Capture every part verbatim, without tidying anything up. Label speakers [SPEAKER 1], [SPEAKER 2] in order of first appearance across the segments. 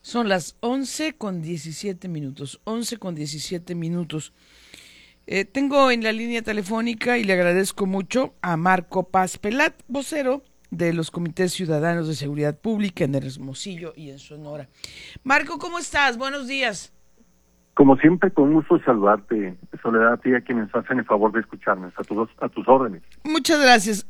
[SPEAKER 1] Son las once con diecisiete minutos, once con diecisiete minutos. Eh, tengo en la línea telefónica y le agradezco mucho a Marco Paz Pelat, vocero de los Comités Ciudadanos de Seguridad Pública en Hermosillo y en Sonora. Marco, ¿cómo estás? Buenos días.
[SPEAKER 2] Como siempre, con gusto saludarte, Soledad, a ti y a quienes hacen el favor de escucharnos, a tus, a tus órdenes.
[SPEAKER 1] Muchas gracias.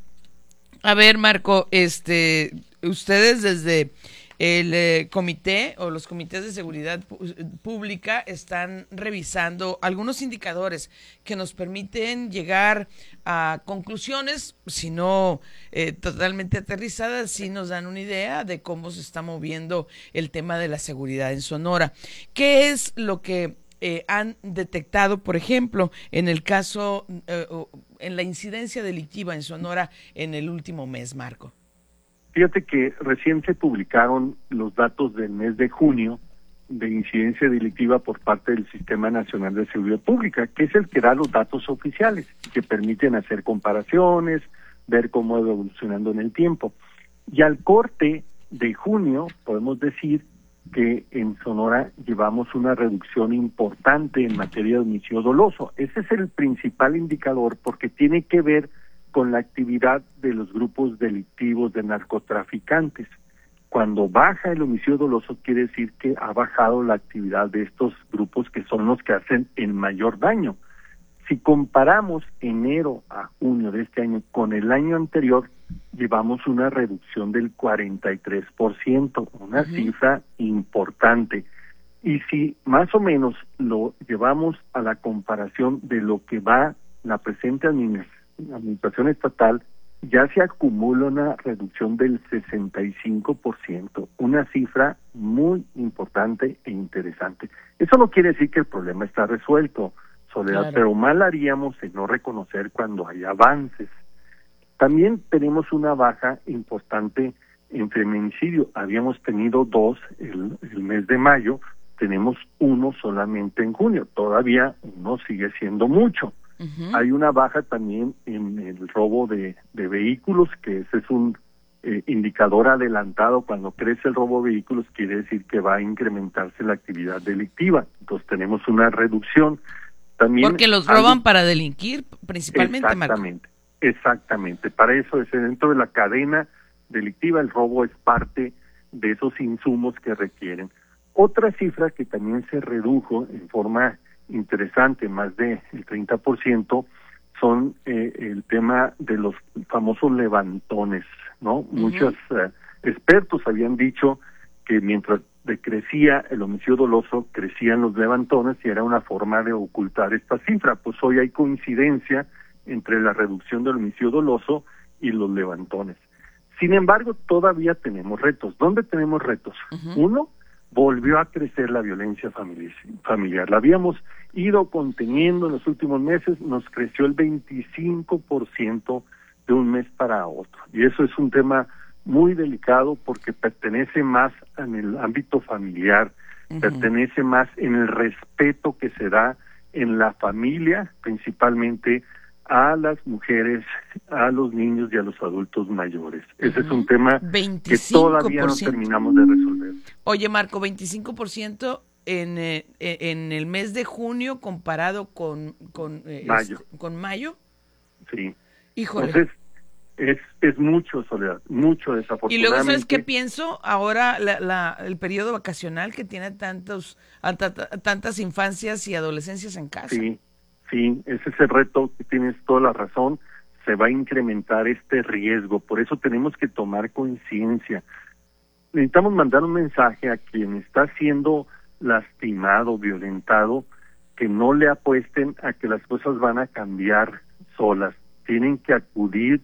[SPEAKER 1] A ver, Marco, este, ustedes desde el eh, comité o los comités de seguridad pública están revisando algunos indicadores que nos permiten llegar a conclusiones, si no eh, totalmente aterrizadas, sí nos dan una idea de cómo se está moviendo el tema de la seguridad en Sonora. ¿Qué es lo que eh, han detectado, por ejemplo, en el caso, eh, en la incidencia delictiva en Sonora en el último mes, Marco?
[SPEAKER 2] Fíjate que recién se publicaron los datos del mes de junio de incidencia delictiva por parte del Sistema Nacional de Seguridad Pública, que es el que da los datos oficiales, que permiten hacer comparaciones, ver cómo va evolucionando en el tiempo. Y al corte de junio, podemos decir que en Sonora llevamos una reducción importante en materia de homicidio doloso. Ese es el principal indicador porque tiene que ver con la actividad de los grupos delictivos de narcotraficantes. Cuando baja el homicidio doloso quiere decir que ha bajado la actividad de estos grupos que son los que hacen el mayor daño. Si comparamos enero a junio de este año con el año anterior, llevamos una reducción del cuarenta y tres por ciento, una uh-huh. cifra importante. Y si más o menos lo llevamos a la comparación de lo que va la presente administración, la administración estatal, ya se acumula una reducción del sesenta y cinco por ciento, una cifra muy importante e interesante. Eso no quiere decir que el problema está resuelto, Soledad, claro. Pero mal haríamos en no reconocer cuando hay avances. También tenemos una baja importante en feminicidio. Habíamos tenido dos el, el mes de mayo, tenemos uno solamente en junio. Todavía uno sigue siendo mucho. Uh-huh. Hay una baja también en el robo de, de vehículos, que ese es un eh, indicador adelantado. Cuando crece el robo de vehículos quiere decir que va a incrementarse la actividad delictiva. Entonces tenemos una reducción. También
[SPEAKER 1] porque los roban algo... para delinquir, principalmente,
[SPEAKER 2] Exactamente,
[SPEAKER 1] Marco.
[SPEAKER 2] Exactamente. Para eso es dentro de la cadena delictiva, el robo es parte de esos insumos que requieren. Otra cifra que también se redujo en forma interesante, más del treinta por ciento, son eh, el tema de los famosos levantones, ¿no? Uh-huh. Muchos eh, expertos habían dicho que mientras decrecía el homicidio doloso, crecían los levantones y era una forma de ocultar esta cifra. Pues hoy hay coincidencia entre la reducción del homicidio doloso y los levantones. Sin embargo, todavía tenemos retos. ¿Dónde tenemos retos? Uh-huh. Uno, volvió a crecer la violencia familiar. La habíamos ido conteniendo en los últimos meses, nos creció el veinticinco por ciento de un mes para otro. Y eso es un tema muy delicado porque pertenece más en el ámbito familiar, uh-huh. pertenece más en el respeto que se da en la familia, principalmente a las mujeres, a los niños y a los adultos mayores. Ese uh-huh. es un tema que todavía no terminamos de resolver.
[SPEAKER 1] Oye, Marco, veinticinco por ciento en eh, en el mes de junio comparado con con eh,
[SPEAKER 2] mayo.
[SPEAKER 1] Este, con mayo.
[SPEAKER 2] Sí.
[SPEAKER 1] Híjole.
[SPEAKER 2] Entonces es es mucho, Soledad, mucho desafortunadamente.
[SPEAKER 1] Y luego, ¿sabes qué pienso? Ahora la, la el periodo vacacional que tiene tantos a, a, a, tantas infancias y adolescencias en casa.
[SPEAKER 2] Sí. Sí, ese es el reto, que tienes toda la razón, se va a incrementar este riesgo, por eso tenemos que tomar conciencia. Necesitamos mandar un mensaje a quien está siendo lastimado, violentado, que no le apuesten a que las cosas van a cambiar solas. Tienen que acudir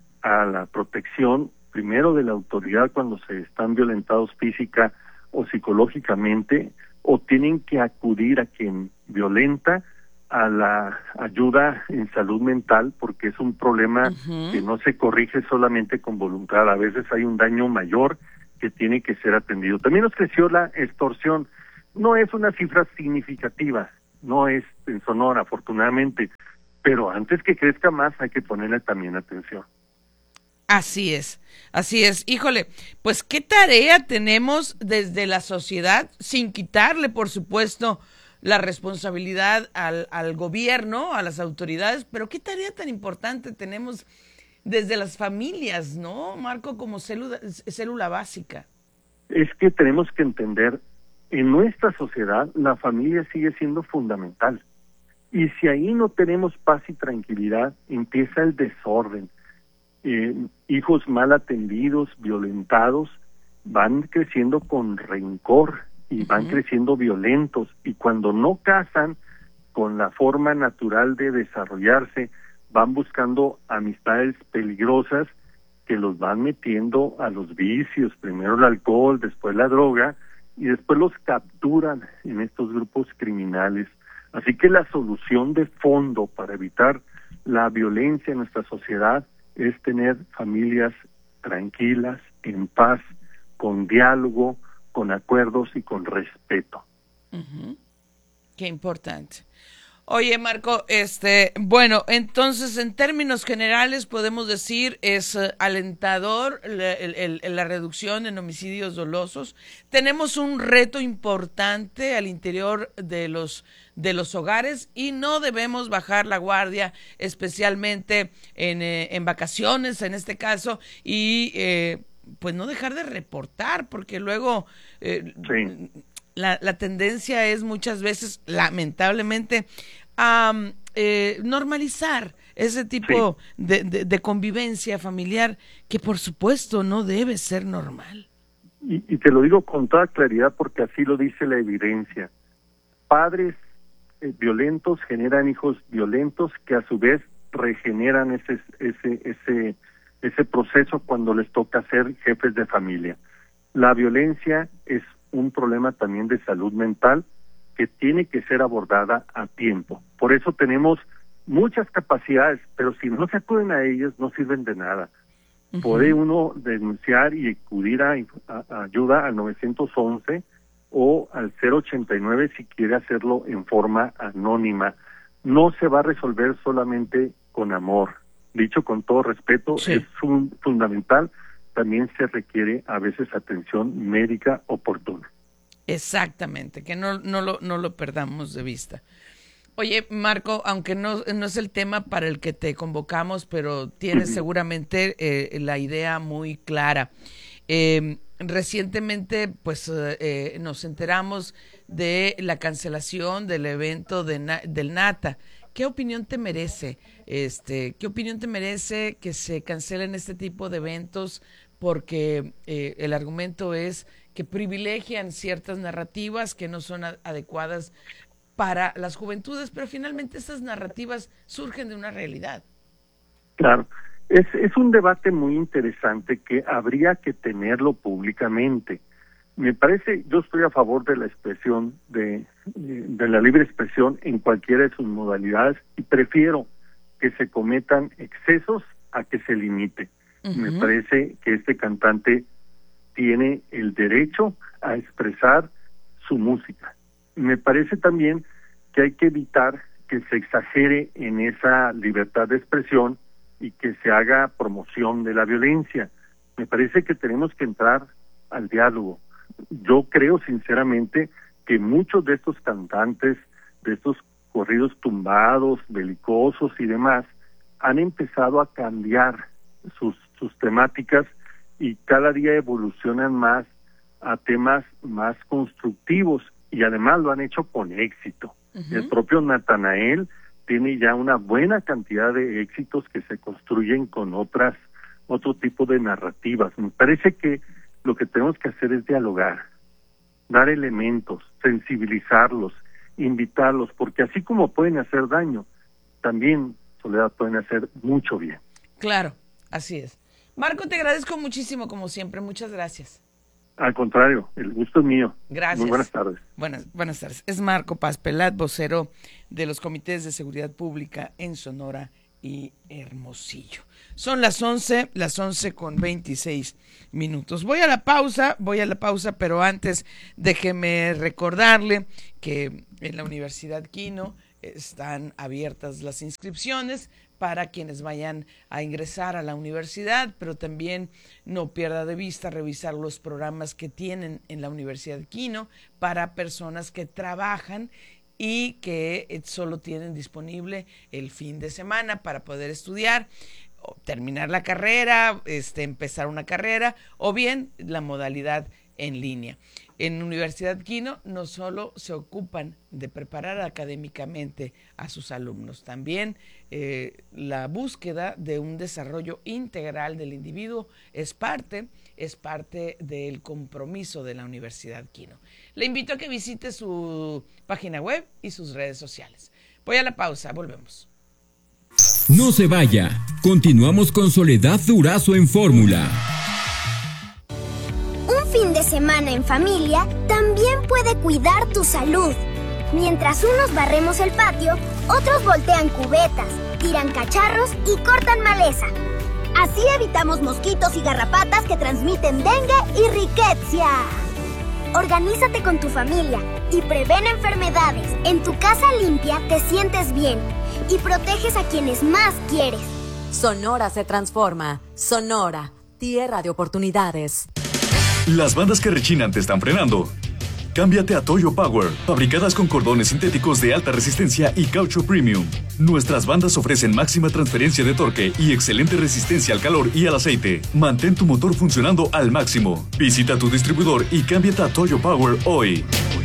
[SPEAKER 2] a la protección, primero de la autoridad cuando se están violentados física o psicológicamente, o tienen que acudir a quien violenta, a la ayuda en salud mental, porque es un problema uh-huh. que no se corrige solamente con voluntad. A veces hay un daño mayor que tiene que ser atendido. También nos creció la extorsión. No es una cifra significativa, no es en Sonora, afortunadamente, pero antes que crezca más hay que ponerle también atención.
[SPEAKER 1] Así es, así es. Híjole, pues qué tarea tenemos desde la sociedad, sin quitarle, por supuesto, la responsabilidad al, al gobierno, a las autoridades, pero qué tarea tan importante tenemos desde las familias, ¿no, Marco? Como célula, célula básica.
[SPEAKER 2] Es que tenemos que entender, en nuestra sociedad la familia sigue siendo fundamental. Y si ahí no tenemos paz y tranquilidad, empieza el desorden. Eh, hijos mal atendidos, violentados, van creciendo con rencor y van uh-huh. creciendo violentos, y cuando no casan con la forma natural de desarrollarse, van buscando amistades peligrosas que los van metiendo a los vicios, primero el alcohol, después la droga, y después los capturan en estos grupos criminales. Así que la solución de fondo para evitar la violencia en nuestra sociedad es tener familias tranquilas, en paz, con diálogo, con acuerdos y con respeto.
[SPEAKER 1] Uh-huh. Qué importante. Oye, Marco, este, bueno, entonces en términos generales podemos decir es uh, alentador la, el, el, la reducción en homicidios dolosos. Tenemos un reto importante al interior de los de los hogares y no debemos bajar la guardia, especialmente en, eh, en vacaciones, en este caso, y eh, pues no dejar de reportar, porque luego eh, sí. la, la tendencia es muchas veces, lamentablemente, a eh, normalizar ese tipo sí. de, de, de convivencia familiar que por supuesto no debe ser normal.
[SPEAKER 2] Y, y te lo digo con toda claridad porque así lo dice la evidencia. Padres eh, violentos generan hijos violentos que a su vez regeneran ese, ese, ese, ese proceso cuando les toca ser jefes de familia. La violencia es un problema también de salud mental que tiene que ser abordada a tiempo. Por eso tenemos muchas capacidades, pero si no se acuden a ellas, no sirven de nada. Uh-huh. Puede uno denunciar y acudir a, a, a ayuda al nueve once o al cero ochenta y nueve si quiere hacerlo en forma anónima. No se va a resolver solamente con amor. Dicho con todo respeto, sí. es un, fundamental. También se requiere a veces atención médica oportuna.
[SPEAKER 1] Exactamente, que no, no, lo, no lo perdamos de vista. Oye, Marco, aunque no, no es el tema para el que te convocamos, pero tienes uh-huh. seguramente eh, la idea muy clara. Eh, recientemente, pues, eh, nos enteramos de la cancelación del evento de na- del NATA. ¿Qué opinión te merece? Este, ¿qué opinión te merece que se cancelen este tipo de eventos? Porque eh, el argumento es que privilegian ciertas narrativas que no son a- adecuadas para las juventudes, pero finalmente estas narrativas surgen de una realidad.
[SPEAKER 2] Claro, es, es un debate muy interesante que habría que tenerlo públicamente. Me parece, yo estoy a favor de la expresión, de, de, de la libre expresión en cualquiera de sus modalidades y prefiero que se cometan excesos a que se limite. Uh-huh. Me parece que este cantante tiene el derecho a expresar su música. Me parece también que hay que evitar que se exagere en esa libertad de expresión y que se haga promoción de la violencia. Me parece que tenemos que entrar al diálogo. Yo creo sinceramente que muchos de estos cantantes, de estos corridos tumbados, belicosos y demás, han empezado a cambiar sus, sus temáticas y cada día evolucionan más a temas más constructivos y además lo han hecho con éxito. Uh-huh. El propio Natanael tiene ya una buena cantidad de éxitos que se construyen con otras otro tipo de narrativas. Me parece que lo que tenemos que hacer es dialogar, dar elementos, sensibilizarlos, invitarlos, porque así como pueden hacer daño, también, Soledad, pueden hacer mucho bien.
[SPEAKER 1] Claro, así es. Marco, te agradezco muchísimo, como siempre. Muchas gracias.
[SPEAKER 2] Al contrario, el gusto es mío.
[SPEAKER 1] Gracias.
[SPEAKER 2] Muy buenas tardes.
[SPEAKER 1] Buenas, buenas tardes. Es Marco Paz Pelat, vocero de los comités de seguridad pública en Sonora y Hermosillo. Son las once, las once con veintiséis minutos. Voy a la pausa, voy a la pausa, pero antes déjeme recordarle que en la Universidad Quino están abiertas las inscripciones para quienes vayan a ingresar a la universidad, pero también no pierda de vista revisar los programas que tienen en la Universidad Quino para personas que trabajan y que solo tienen disponible el fin de semana para poder estudiar, o terminar la carrera, este, empezar una carrera, o bien la modalidad en línea. En Universidad Quino no solo se ocupan de preparar académicamente a sus alumnos, también eh, la búsqueda de un desarrollo integral del individuo es parte, es parte del compromiso de la Universidad Quino. Le invito a que visite su página web y sus redes sociales. Voy a la pausa, volvemos.
[SPEAKER 3] No se vaya, continuamos con Soledad Durazo en Fórmula.
[SPEAKER 4] Fin de semana en familia también puede cuidar tu salud. Mientras unos barremos el patio, otros voltean cubetas, tiran cacharros y cortan maleza. Así evitamos mosquitos y garrapatas que transmiten dengue y riqueza. Organízate con tu familia y prevén enfermedades. En tu casa limpia te sientes bien y proteges a quienes más quieres.
[SPEAKER 5] Sonora se transforma. Sonora, tierra de oportunidades.
[SPEAKER 6] Las bandas que rechinan te están frenando. Cámbiate a Toyo Power, fabricadas con cordones sintéticos de alta resistencia y caucho premium. Nuestras bandas ofrecen máxima transferencia de torque y excelente resistencia al calor y al aceite. Mantén tu motor funcionando al máximo. Visita tu distribuidor y cámbiate a Toyo Power hoy.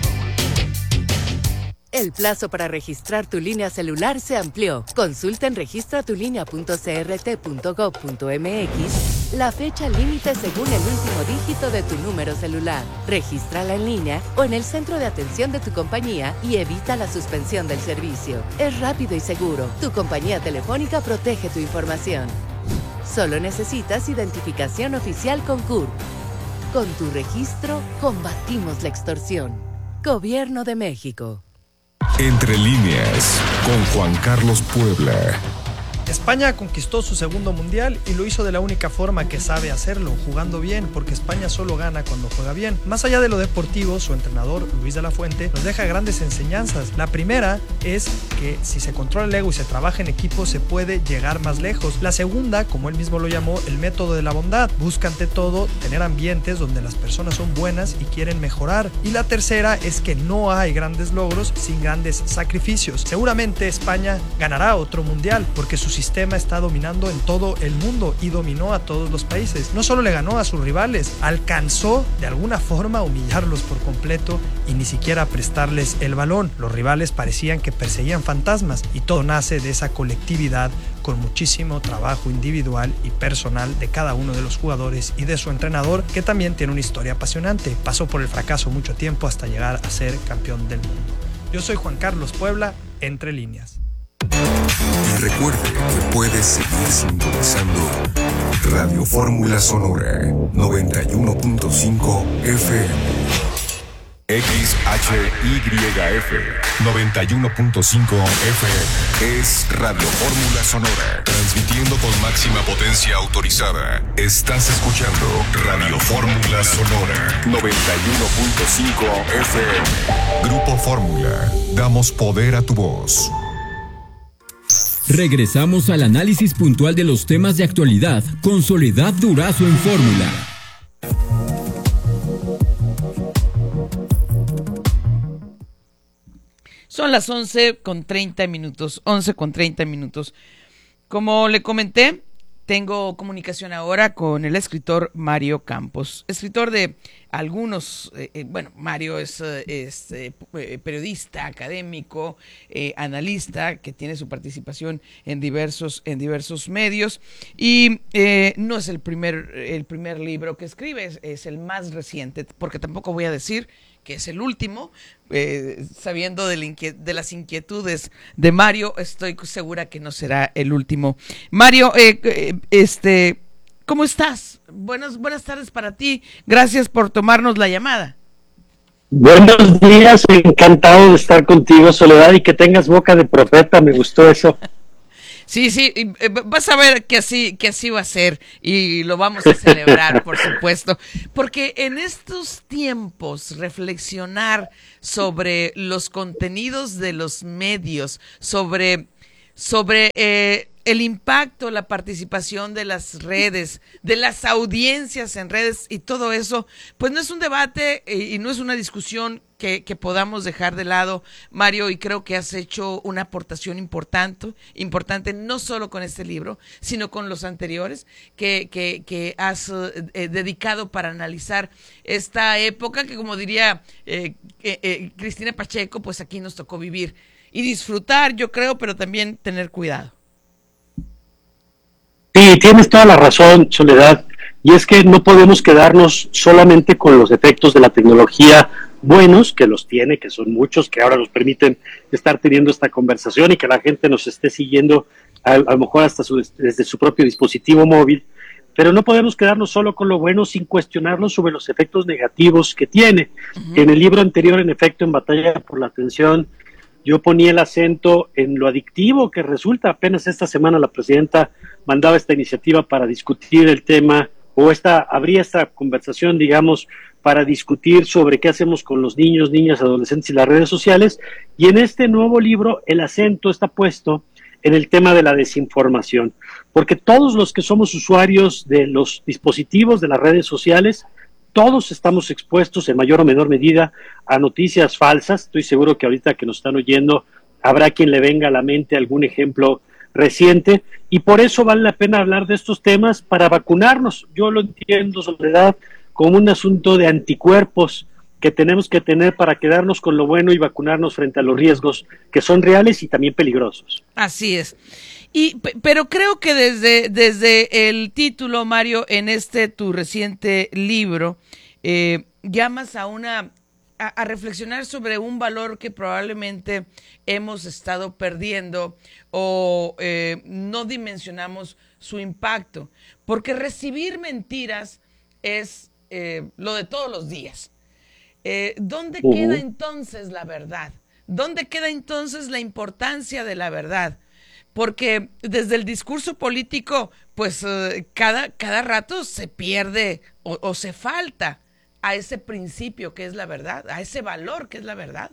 [SPEAKER 7] El plazo para registrar tu línea celular se amplió. Consulta en registra tu línea punto c r t punto gov punto m x la fecha límite según el último dígito de tu número celular. Regístrala en línea o en el centro de atención de tu compañía y evita la suspensión del servicio. Es rápido y seguro. Tu compañía telefónica protege tu información. Solo necesitas identificación oficial con C U R P. Con tu registro, combatimos la extorsión. Gobierno de México.
[SPEAKER 8] Entre líneas, con Juan Carlos Puebla.
[SPEAKER 9] España conquistó su segundo mundial y lo hizo de la única forma que sabe hacerlo, jugando bien, porque España solo gana cuando juega bien. Más allá de lo deportivo, su entrenador, Luis de la Fuente, nos deja grandes enseñanzas. La primera es que si se controla el ego y se trabaja en equipo, se puede llegar más lejos. La segunda, como él mismo lo llamó, el método de la bondad. Busca ante todo tener ambientes donde las personas son buenas y quieren mejorar. Y la tercera es que no hay grandes logros sin grandes sacrificios. Seguramente España ganará otro mundial porque su sistema está dominando en todo el mundo y dominó a todos los países. No solo le ganó a sus rivales, alcanzó de alguna forma a humillarlos por completo y ni siquiera prestarles el balón. Los rivales parecían que perseguían fantasmas y todo nace de esa colectividad con muchísimo trabajo individual y personal de cada uno de los jugadores y de su entrenador, que también tiene una historia apasionante. Pasó por el fracaso mucho tiempo hasta llegar a ser campeón del mundo. Yo soy Juan Carlos Puebla, Entre Líneas.
[SPEAKER 8] Y recuerde que puedes seguir sintonizando Radio Fórmula Sonora noventa y uno punto cinco F M. X H Y F noventa y uno punto cinco F M. Es Radio Fórmula Sonora, transmitiendo con máxima potencia autorizada. Estás escuchando Radio Fórmula Sonora noventa y uno punto cinco F M. Grupo Fórmula, damos poder a tu voz.
[SPEAKER 3] Regresamos al análisis puntual de los temas de actualidad con Soledad Durazo en Fórmula.
[SPEAKER 1] Son las once con treinta minutos, once con treinta minutos. Como le comenté, tengo comunicación ahora con el escritor Mario Campos, escritor de algunos, eh, bueno, Mario es, es eh, periodista, académico, eh, analista, que tiene su participación en diversos, en diversos medios, y eh, no es el primer, el primer libro que escribe, es, es el más reciente, porque tampoco voy a decir que es el último, eh, sabiendo de, la inquiet- de las inquietudes de Mario, estoy segura que no será el último. Mario, eh, eh, este, ¿cómo estás? Buenas, buenas tardes para ti, gracias por tomarnos la llamada.
[SPEAKER 10] Buenos días, encantado de estar contigo, Soledad, y que tengas boca de profeta, me gustó eso.
[SPEAKER 1] Sí, sí, vas a ver que así, que así va a ser y lo vamos a celebrar, por supuesto, porque en estos tiempos reflexionar sobre los contenidos de los medios, sobre, sobre eh, el impacto, la participación de las redes, de las audiencias en redes y todo eso, pues no es un debate y no es una discusión que, que podamos dejar de lado, Mario, y creo que has hecho una aportación importante, importante no solo con este libro, sino con los anteriores que, que, que has eh, dedicado para analizar esta época que, como diría eh, eh, eh, Cristina Pacheco, pues aquí nos tocó vivir y disfrutar, yo creo, pero también tener cuidado.
[SPEAKER 10] Sí, tienes toda la razón, Soledad, y es que no podemos quedarnos solamente con los efectos de la tecnología buenos, que los tiene, que son muchos, que ahora nos permiten estar teniendo esta conversación y que la gente nos esté siguiendo a, a lo mejor hasta su, desde su propio dispositivo móvil, pero no podemos quedarnos solo con lo bueno sin cuestionarnos sobre los efectos negativos que tiene. Uh-huh. En el libro anterior, en efecto, en Batalla por la Atención, yo ponía el acento en lo adictivo que resulta. Apenas esta semana la presidenta mandaba esta iniciativa para discutir el tema, o esta habría esta conversación, digamos, para discutir sobre qué hacemos con los niños, niñas, adolescentes y las redes sociales. Y en este nuevo libro el acento está puesto en el tema de la desinformación, porque todos los que somos usuarios de los dispositivos de las redes sociales, todos estamos expuestos en mayor o menor medida a noticias falsas. Estoy seguro que ahorita que nos están oyendo habrá quien le venga a la mente algún ejemplo reciente, y por eso vale la pena hablar de estos temas para vacunarnos. Yo lo entiendo, Soledad, como un asunto de anticuerpos que tenemos que tener para quedarnos con lo bueno y vacunarnos frente a los riesgos que son reales y también peligrosos.
[SPEAKER 1] Así es. Y, pero creo que desde, desde el título, Mario, en este tu reciente libro, eh, llamas a una a, a reflexionar sobre un valor que probablemente hemos estado perdiendo o eh, no dimensionamos su impacto, porque recibir mentiras es eh, lo de todos los días. Eh, ¿Dónde uh-huh. queda entonces la verdad? ¿Dónde queda entonces la importancia de la verdad? Porque desde el discurso político, pues eh, cada, cada rato se pierde o, o se falta a ese principio que es la verdad, a ese valor que es la verdad.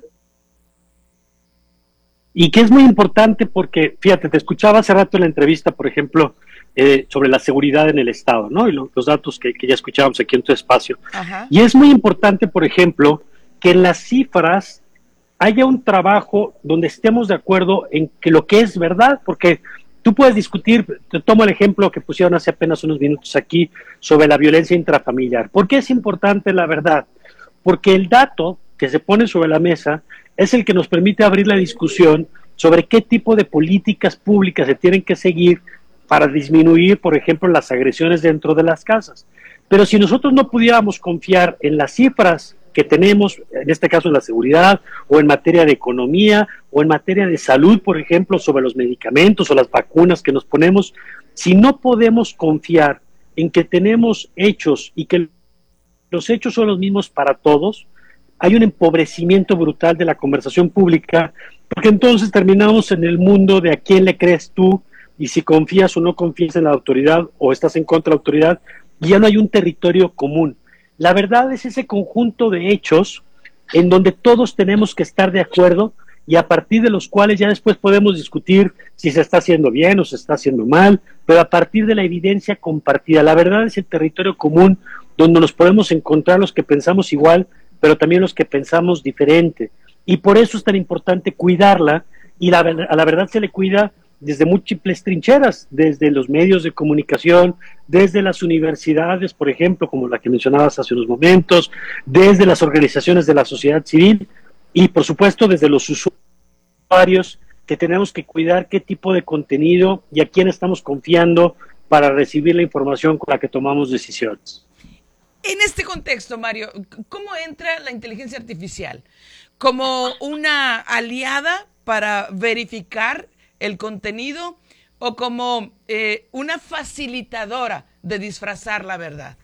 [SPEAKER 10] Y que es muy importante porque, fíjate, te escuchaba hace rato en la entrevista, por ejemplo, eh, sobre la seguridad en el Estado, ¿no? Y lo, los datos que, que ya escuchábamos aquí en tu espacio. Ajá. Y es muy importante, por ejemplo, que en las cifras haya un trabajo donde estemos de acuerdo en que lo que es verdad, porque tú puedes discutir, te tomo el ejemplo que pusieron hace apenas unos minutos aquí sobre la violencia intrafamiliar. ¿Por qué es importante la verdad? Porque el dato que se pone sobre la mesa es el que nos permite abrir la discusión sobre qué tipo de políticas públicas se tienen que seguir para disminuir, por ejemplo, las agresiones dentro de las casas. Pero si nosotros no pudiéramos confiar en las cifras que tenemos, en este caso en la seguridad, o en materia de economía, o en materia de salud, por ejemplo, sobre los medicamentos o las vacunas que nos ponemos, si no podemos confiar en que tenemos hechos y que los hechos son los mismos para todos, hay un empobrecimiento brutal de la conversación pública, porque entonces terminamos en el mundo de a quién le crees tú, y si confías o no confías en la autoridad, o estás en contra de la autoridad, y ya no hay un territorio común. La verdad es ese conjunto de hechos en donde todos tenemos que estar de acuerdo y a partir de los cuales ya después podemos discutir si se está haciendo bien o se está haciendo mal, pero a partir de la evidencia compartida. La verdad es el territorio común donde nos podemos encontrar los que pensamos igual, pero también los que pensamos diferente. Y por eso es tan importante cuidarla, y la, a la verdad se le cuida desde múltiples trincheras, desde los medios de comunicación, desde las universidades, por ejemplo, como la que mencionabas hace unos momentos, desde las organizaciones de la sociedad civil y, por supuesto, desde los usuarios, que tenemos que cuidar qué tipo de contenido y a quién estamos confiando para recibir la información con la que tomamos decisiones.
[SPEAKER 1] En este contexto, Mario, ¿cómo entra la inteligencia artificial? ¿Como una aliada para verificar el contenido o como eh, una facilitadora de disfrazar la verdad?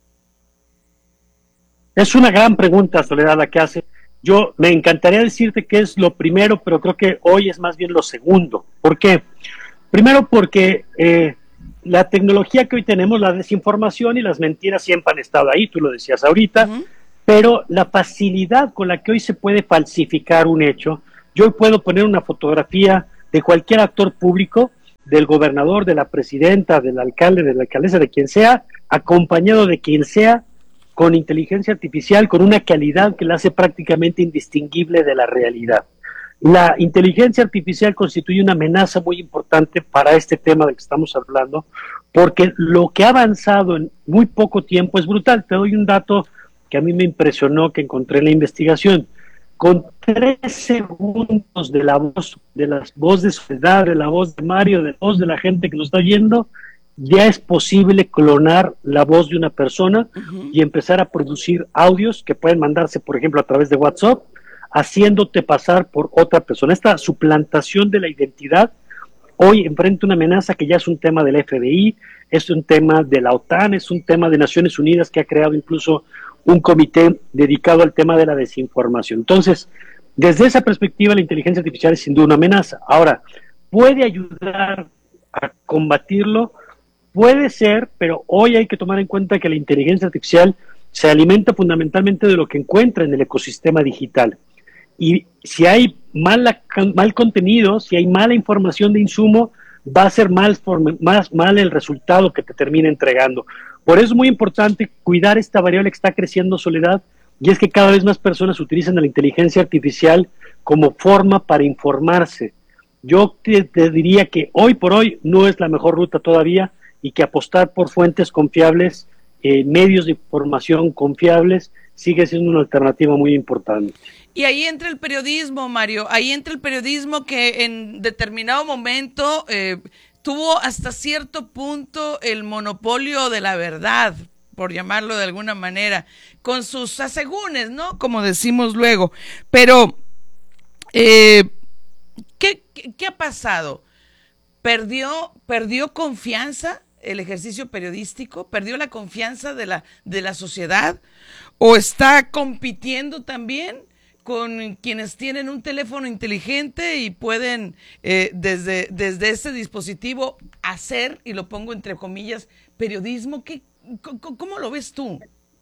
[SPEAKER 10] Es una gran pregunta, Soledad, la que hace. Yo me encantaría decirte que es lo primero, pero creo que hoy es más bien lo segundo. ¿Por qué? Primero porque eh, la tecnología que hoy tenemos, la desinformación y las mentiras siempre han estado ahí, tú lo decías ahorita, uh-huh. pero la facilidad con la que hoy se puede falsificar un hecho, yo hoy puedo poner una fotografía de cualquier actor público, del gobernador, de la presidenta, del alcalde, de la alcaldesa, de quien sea, acompañado de quien sea, con inteligencia artificial, con una calidad que la hace prácticamente indistinguible de la realidad. La inteligencia artificial constituye una amenaza muy importante para este tema del que estamos hablando, porque lo que ha avanzado en muy poco tiempo es brutal. Te doy un dato que a mí me impresionó, que encontré en la investigación. Con tres segundos de la voz, de la voz de Soledad, de la voz de Mario, de la voz de la gente que nos está oyendo, ya es posible clonar la voz de una persona uh-huh. y empezar a producir audios que pueden mandarse, por ejemplo, a través de WhatsApp, haciéndote pasar por otra persona. Esta suplantación de la identidad hoy enfrenta una amenaza que ya es un tema del F B I, es un tema de la OTAN, es un tema de Naciones Unidas, que ha creado incluso un comité dedicado al tema de la desinformación. Entonces, desde esa perspectiva, la inteligencia artificial es sin duda una amenaza. Ahora, ¿puede ayudar a combatirlo? Puede ser, pero hoy hay que tomar en cuenta que la inteligencia artificial se alimenta fundamentalmente de lo que encuentra en el ecosistema digital. Y si hay mala, mal contenido, si hay mala información de insumo, va a ser mal, más mal el resultado que te termina entregando. Por eso es muy importante cuidar esta variable que está creciendo, Soledad, y es que cada vez más personas utilizan la inteligencia artificial como forma para informarse. Yo te, te diría que hoy por hoy no es la mejor ruta todavía, y que apostar por fuentes confiables, eh, medios de información confiables, sigue siendo una alternativa muy importante.
[SPEAKER 1] Y ahí entra el periodismo, Mario, ahí entra el periodismo que en determinado momento eh, tuvo hasta cierto punto el monopolio de la verdad, por llamarlo de alguna manera, con sus asegúnes, ¿no? Como decimos luego. Pero, eh, ¿qué, qué, qué ha pasado? ¿Perdió, perdió confianza el ejercicio periodístico? ¿Perdió la confianza de la, de la sociedad? ¿O está compitiendo también con quienes tienen un teléfono inteligente y pueden eh, desde, desde ese dispositivo hacer, y lo pongo entre comillas, periodismo? ¿Qué, ¿Cómo lo ves tú?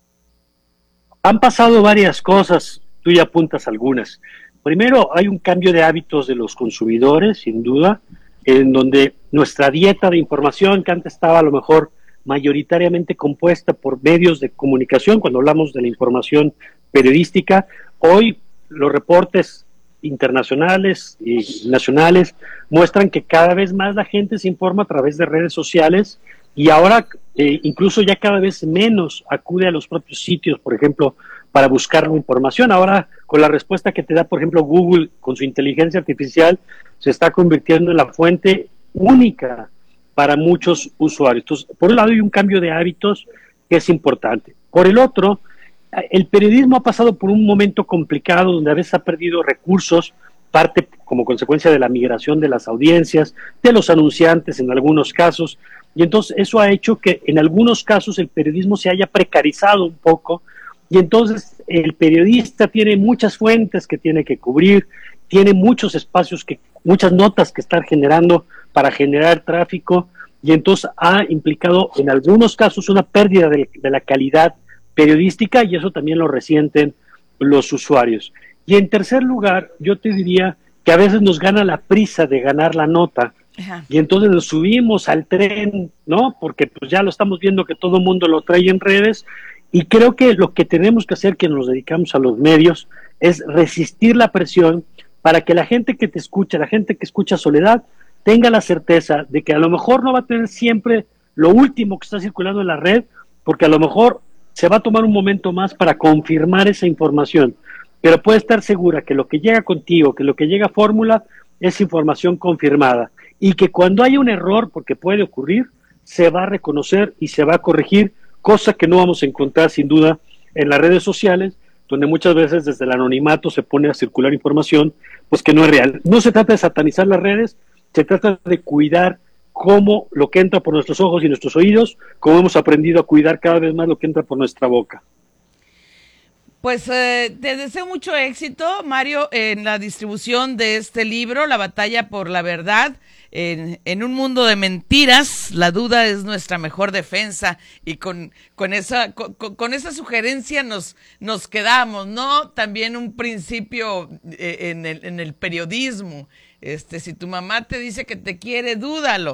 [SPEAKER 10] Han pasado varias cosas, tú ya apuntas algunas. Primero, hay un cambio de hábitos de los consumidores, sin duda, en donde nuestra dieta de información, que antes estaba a lo mejor mayoritariamente compuesta por medios de comunicación, cuando hablamos de la información periodística, hoy los reportes internacionales y nacionales muestran que cada vez más la gente se informa a través de redes sociales, y ahora eh, incluso ya cada vez menos acude a los propios sitios, por ejemplo, para buscar la información. Ahora, con la respuesta que te da, por ejemplo, Google con su inteligencia artificial, se está convirtiendo en la fuente única para muchos usuarios. Entonces, por un lado hay un cambio de hábitos que es importante. Por el otro, el periodismo ha pasado por un momento complicado donde a veces ha perdido recursos, parte como consecuencia de la migración de las audiencias, de los anunciantes en algunos casos, y entonces eso ha hecho que en algunos casos el periodismo se haya precarizado un poco, y entonces el periodista tiene muchas fuentes que tiene que cubrir, tiene muchos espacios, que muchas notas que estar generando para generar tráfico, y entonces ha implicado en algunos casos una pérdida de, de la calidad periodística, y eso también lo resienten los usuarios. Y en tercer lugar, yo te diría que a veces nos gana la prisa de ganar la nota, ajá, y entonces nos subimos al tren, ¿no? Porque pues ya lo estamos viendo que todo el mundo lo trae en redes, y creo que lo que tenemos que hacer, que nos dedicamos a los medios, es resistir la presión para que la gente que te escucha, la gente que escucha Soledad, tenga la certeza de que a lo mejor no va a tener siempre lo último que está circulando en la red, porque a lo mejor se va a tomar un momento más para confirmar esa información, pero puede estar segura que lo que llega contigo, que lo que llega a Fórmula, es información confirmada, y que cuando haya un error, porque puede ocurrir, se va a reconocer y se va a corregir, cosa que no vamos a encontrar sin duda en las redes sociales, donde muchas veces desde el anonimato se pone a circular información pues que no es real. No se trata de satanizar las redes, se trata de cuidar cómo lo que entra por nuestros ojos y nuestros oídos, como hemos aprendido a cuidar cada vez más lo que entra por nuestra boca.
[SPEAKER 1] Pues eh, te deseo mucho éxito, Mario, en la distribución de este libro, La batalla por la verdad. En, en un mundo de mentiras, la duda es nuestra mejor defensa, y con, con esa con, con esa sugerencia nos, nos quedamos, ¿no? También un principio eh, en, el, en el periodismo. Este, si tu mamá te dice que te quiere, dúdalo.